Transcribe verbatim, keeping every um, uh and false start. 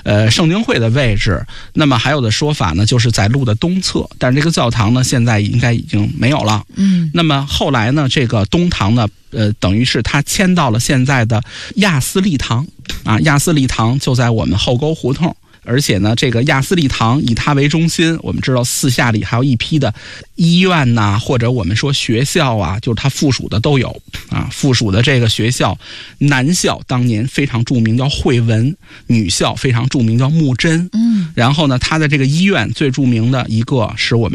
呃圣经会的位置。那么还有的说法呢，就是在路的东侧，但是这个教堂呢，现在应该已经没有了。 嗯， 那么后来呢，这个东堂呢，呃，等于是它迁到了现在的亚斯利堂啊，亚斯利堂就在我们后沟胡同。而且呢，这个亚斯利堂以它为中心，我们知道四下里还有一批的医院呐、啊，或者我们说学校啊，就是它附属的都有啊。附属的这个学校，男校当年非常著名叫惠文，女校非常著名叫木真。 嗯， 然后呢，它的这个医院最著名的一个是我们